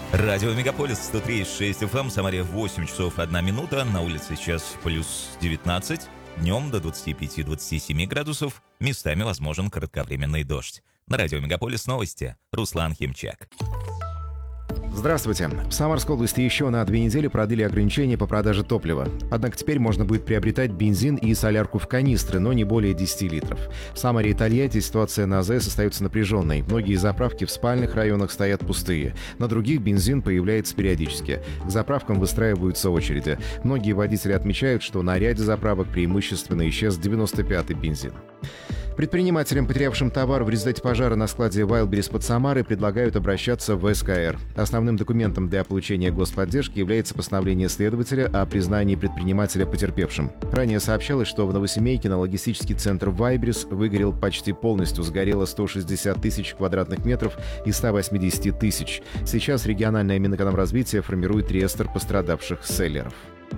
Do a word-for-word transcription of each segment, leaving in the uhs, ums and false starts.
Радио Мегаполис сто три и шесть эф эм, Самаре восемь часов одна минута, на улице сейчас плюс девятнадцать, днем до двадцати пяти — двадцати семи градусов, местами возможен кратковременный дождь. На радио Мегаполис новости, Руслан Химчак. Здравствуйте. В Самарской области еще на две недели продлили ограничения по продаже топлива. Однако теперь можно будет приобретать бензин и солярку в канистры, но не более десяти литров. В Самаре и Тольятти ситуация на АЗС остается напряженной. Многие заправки в спальных районах стоят пустые. На других бензин появляется периодически. К заправкам выстраиваются очереди. Многие водители отмечают, что на ряде заправок преимущественно исчез девяносто пятый бензин. Предпринимателям, потерявшим товар в результате пожара на складе Wildberries под Самарой, предлагают обращаться в эс ка эр. Основным документом для получения господдержки является постановление следователя о признании предпринимателя потерпевшим. Ранее сообщалось, что в Новосемейке на логистический центр Wildberries выгорел почти полностью, сгорело сто шестьдесят тысяч квадратных метров из ста восьмидесяти тысяч. Сейчас региональное Минэкономразвитие формирует реестр пострадавших селлеров.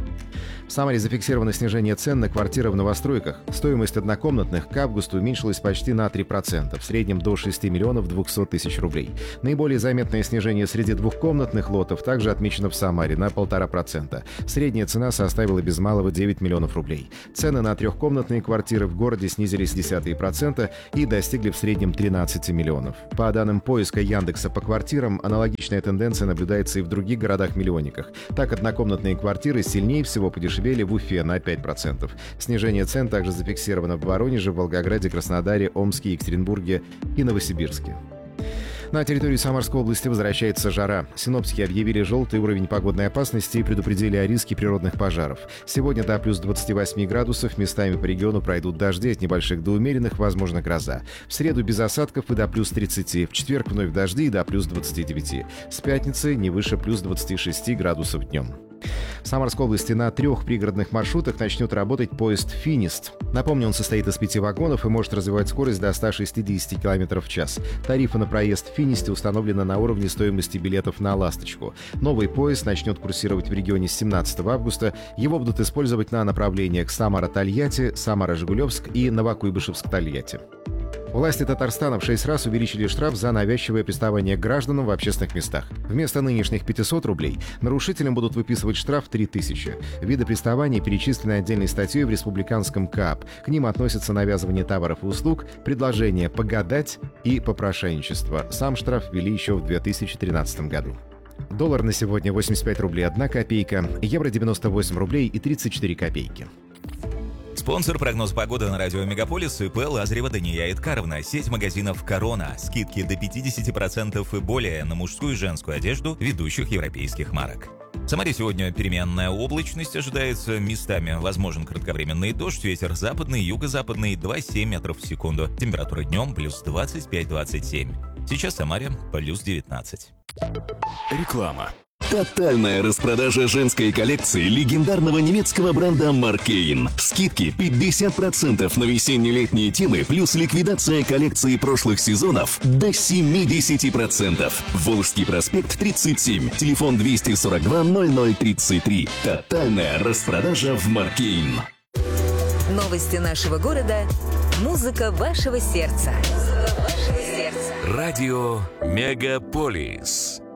В Самаре зафиксировано снижение цен на квартиры в новостройках. Стоимость однокомнатных к августу уменьшилась почти на три процента, в среднем до шести миллионов двухсот тысяч рублей. Наиболее заметное снижение среди двухкомнатных лотов также отмечено в Самаре на полтора процента. Средняя цена составила без малого девять миллионов рублей. Цены на трехкомнатные квартиры в городе снизились десятые процента и достигли в среднем тринадцати миллионов. По данным поиска Яндекса по квартирам, аналогичная тенденция наблюдается и в других городах-миллионниках. Так, однокомнатные квартиры сильнее всего подешевели в Уфе на пять процентов. Снижение цен также зафиксировано в Воронеже, Волгограде, Краснодаре, Омске, Екатеринбурге и Новосибирске. На территории Самарской области возвращается жара. Синоптики объявили желтый уровень погодной опасности и предупредили о риске природных пожаров. Сегодня до плюс двадцати восьми градусов, местами по региону пройдут дожди от небольших до умеренных, возможно гроза. В среду без осадков и до плюс тридцати, в четверг вновь дожди и до плюс двадцати девяти. С пятницы не выше плюс двадцати шести градусов днем. В Самарской области на трех пригородных маршрутах начнет работать поезд «Финист». Напомню, он состоит из пяти вагонов и может развивать скорость до ста шестидесяти километров в час. Тарифы на проезд в «Финисте» установлены на уровне стоимости билетов на «Ласточку». Новый поезд начнет курсировать в регионе с семнадцатого августа. Его будут использовать на направлениях Самара-Тольятти, Самара-Жигулевск и Новокуйбышевск-Тольятти. Власти Татарстана в шесть раз увеличили штраф за навязчивое приставание к гражданам в общественных местах. Вместо нынешних пятисот рублей нарушителям будут выписывать штраф три тысячи. Виды приставания перечислены отдельной статьей в республиканском КАП. К ним относятся навязывание товаров и услуг, предложение погадать и попрошайничество. Сам штраф ввели еще в две тысячи тринадцатом году. Доллар на сегодня восемьдесят пять рублей одна копейка, евро девяносто восемь рублей и тридцать четыре копейки. Спонсор прогноз погоды на радио Мегаполис ИП Лазарева Дания Эдкаровна. Сеть магазинов «Корона». Скидки до пятидесяти процентов и более на мужскую и женскую одежду ведущих европейских марок. В Самаре сегодня переменная облачность ожидается. Местами возможен кратковременный дождь. Ветер западный, юго-западный двадцать семь метров в секунду. Температура днем плюс двадцать пять — двадцать семь. Сейчас в Самаре плюс девятнадцать. Реклама. Тотальная распродажа женской коллекции легендарного немецкого бренда Маркейн. Скидки пятьдесят процентов на весенне-летние темы плюс ликвидация коллекции прошлых сезонов до семьдесят процентов. Волжский проспект тридцать семь. Телефон двести сорок два ноль ноль тридцать три. Тотальная распродажа в Маркейн. Новости нашего города. Музыка вашего сердца. Музыка вашего сердца. Радио Мегаполис.